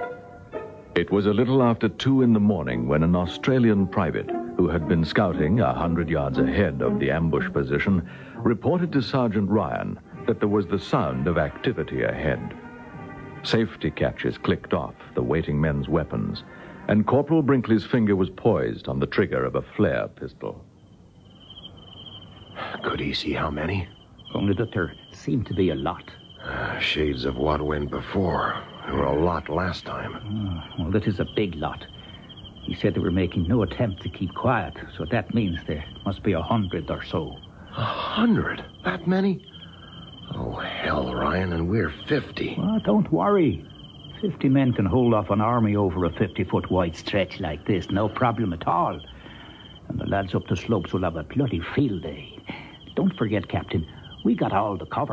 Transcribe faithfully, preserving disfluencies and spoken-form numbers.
It was a little after two in the morning when an Australian private, who had been scouting a hundred yards ahead of the ambush position, reported to Sergeant Ryan that there was the sound of activity ahead. Safety catches clicked off the waiting men's weapons, and Corporal Brinkley's finger was poised on the trigger of a flare pistol. Could he see how many? Only that there seemed to be a lot. Uh, shades of what went before. There were a lot last time. Oh, well, that is a big lot. He said they were making no attempt to keep quiet, so that means there must be a hundred or so. A hundred? That many? Oh, hell, Ryan, and we're fifty. Well, don't worry. Fifty men can hold off an army over a fifty-foot wide stretch like this, no problem at all. And the lads up the slopes will have a bloody field day. Don't forget, Captain, we got all the cover.